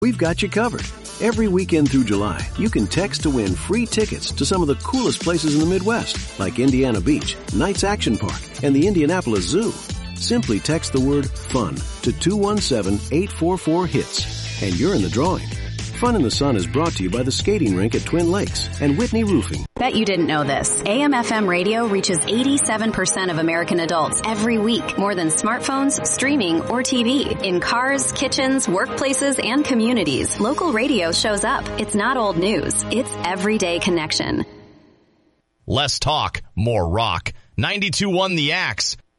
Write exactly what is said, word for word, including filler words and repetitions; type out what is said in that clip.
we've got you covered. Every weekend through July, you can text to win free tickets to some of the coolest places in the Midwest, like Indiana Beach, Knights Action Park, and the Indianapolis Zoo. Simply text the word FUN to two one seven, eight four four, HITS, and you're in the drawing. Fun in the Sun is brought to you by the skating rink at Twin Lakes and Whitney Roofing. Bet you didn't know this. A M F M radio reaches eighty-seven percent of American adults every week, more than smartphones, streaming, or T V. In cars, kitchens, workplaces, and communities, local radio shows up. It's not old news. It's everyday connection. Less talk, more rock. ninety-two point one The Axe.